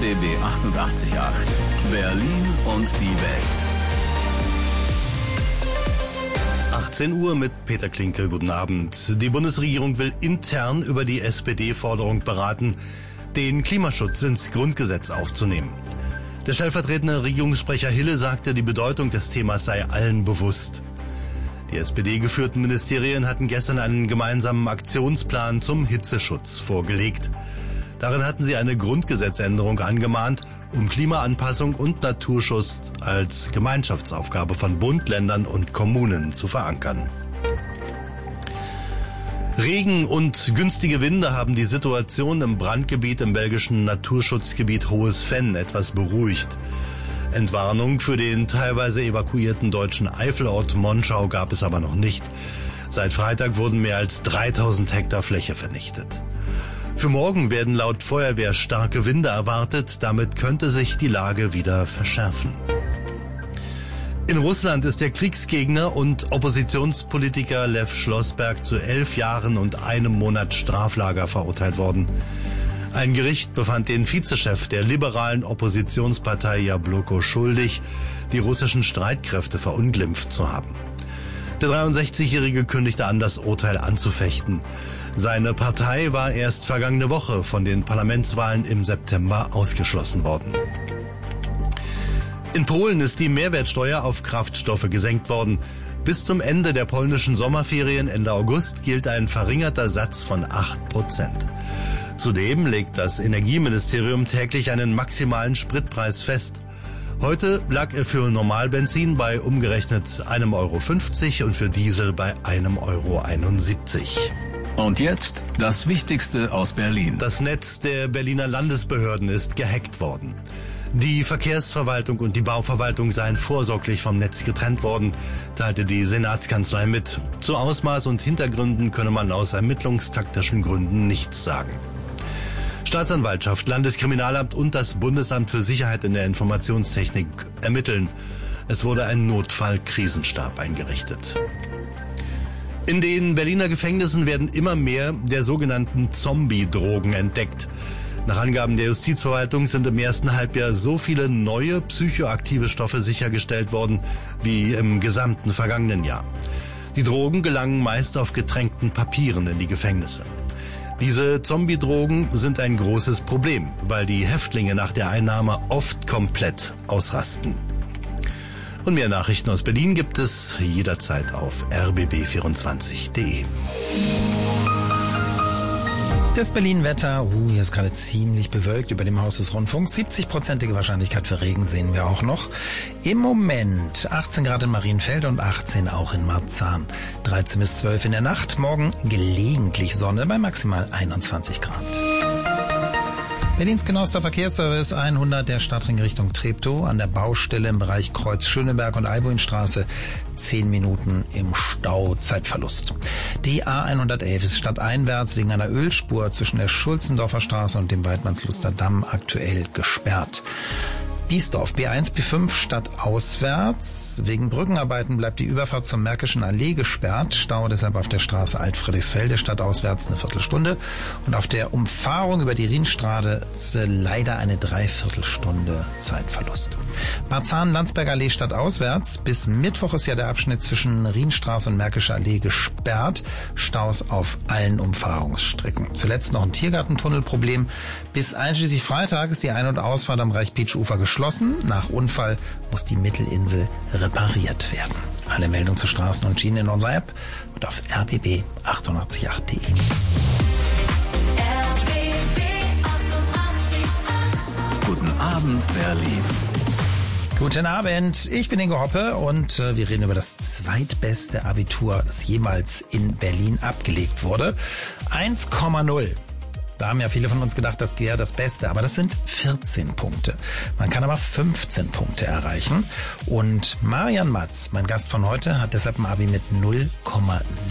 RBB 88.8 Berlin und die Welt. 18 Uhr mit Peter Klinke. Guten Abend. Die Bundesregierung will intern über die SPD-Forderung beraten, den Klimaschutz ins Grundgesetz aufzunehmen. Der stellvertretende Regierungssprecher Hille sagte, die Bedeutung des Themas sei allen bewusst. Die SPD-geführten Ministerien hatten gestern einen gemeinsamen Aktionsplan zum Hitzeschutz vorgelegt. Darin hatten sie eine Grundgesetzänderung angemahnt, um Klimaanpassung und Naturschutz als Gemeinschaftsaufgabe von Bund, Ländern und Kommunen zu verankern. Regen und günstige Winde haben die Situation im Brandgebiet im belgischen Naturschutzgebiet Hohes Venn etwas beruhigt. Entwarnung für den teilweise evakuierten deutschen Eifelort Monschau gab es aber noch nicht. Seit Freitag wurden mehr als 3000 Hektar Fläche vernichtet. Für morgen werden laut Feuerwehr starke Winde erwartet, damit könnte sich die Lage wieder verschärfen. In Russland ist der Kriegsgegner und Oppositionspolitiker Lew Schlossberg zu 11 Jahren und einem Monat Straflager verurteilt worden. Ein Gericht befand den Vizechef der liberalen Oppositionspartei Jabloko schuldig, die russischen Streitkräfte verunglimpft zu haben. Der 63-Jährige kündigte an, das Urteil anzufechten. Seine Partei war erst vergangene Woche von den Parlamentswahlen im September ausgeschlossen worden. In Polen ist die Mehrwertsteuer auf Kraftstoffe gesenkt worden. Bis zum Ende der polnischen Sommerferien Ende August gilt ein verringerter Satz von 8%. Zudem legt das Energieministerium täglich einen maximalen Spritpreis fest. Heute lag er für Normalbenzin bei umgerechnet 1,50 € und für Diesel bei 1,71 €. Und jetzt das Wichtigste aus Berlin. Das Netz der Berliner Landesbehörden ist gehackt worden. Die Verkehrsverwaltung und die Bauverwaltung seien vorsorglich vom Netz getrennt worden, teilte die Senatskanzlei mit. Zu Ausmaß und Hintergründen könne man aus ermittlungstaktischen Gründen nichts sagen. Staatsanwaltschaft, Landeskriminalamt und das Bundesamt für Sicherheit in der Informationstechnik ermitteln. Es wurde ein Notfallkrisenstab eingerichtet. In den Berliner Gefängnissen werden immer mehr der sogenannten Zombie-Drogen entdeckt. Nach Angaben der Justizverwaltung sind im ersten Halbjahr so viele neue psychoaktive Stoffe sichergestellt worden wie im gesamten vergangenen Jahr. Die Drogen gelangen meist auf getränkten Papieren in die Gefängnisse. Diese Zombie-Drogen sind ein großes Problem, weil die Häftlinge nach der Einnahme oft komplett ausrasten. Und mehr Nachrichten aus Berlin gibt es jederzeit auf rbb24.de. Das Berlin-Wetter, hier ist gerade ziemlich bewölkt über dem Haus des Rundfunks. 70%ige Wahrscheinlichkeit für Regen sehen wir auch noch. Im Moment 18 Grad in Marienfeld und 18 auch in Marzahn. 13 bis 12 in der Nacht, morgen gelegentlich Sonne bei maximal 21 Grad. Berlins genauester Verkehrsservice 100 der Stadtring Richtung Treptow an der Baustelle im Bereich Kreuz Schöneberg und Albuinstraße 10 Minuten im Stau, Zeitverlust. Die A111 ist stadteinwärts wegen einer Ölspur zwischen der Schulzendorfer Straße und dem Weidmannsluster Damm aktuell gesperrt. Biesdorf, B1, B5 stadtauswärts. Wegen Brückenarbeiten bleibt die Überfahrt zur Märkischen Allee gesperrt. Stau deshalb auf der Straße Alt-Friedrichsfelde stadtauswärts eine Viertelstunde. Und auf der Umfahrung über die Rienstraße leider eine Dreiviertelstunde Zeitverlust. Marzahn-Landsberger Allee stadtauswärts. Bis Mittwoch ist ja der Abschnitt zwischen Rienstraße und Märkische Allee gesperrt. Staus auf allen Umfahrungsstrecken. Zuletzt noch ein Tiergartentunnelproblem. Bis einschließlich Freitag ist die Ein- und Ausfahrt am Reichbeechufer geschlossen. Nach Unfall muss die Mittelinsel repariert werden. Alle Meldungen zu Straßen und Schienen in unserer App und auf rbb888.de. Guten Abend, Berlin. Guten Abend, ich bin Ingo Hoppe und wir reden über das zweitbeste Abitur, das jemals in Berlin abgelegt wurde. 1,0. Da haben ja viele von uns gedacht, das wäre das Beste, aber das sind 14 Punkte. Man kann aber 15 Punkte erreichen. Und Marian Matz, mein Gast von heute, hat deshalb ein Abi mit 0,7.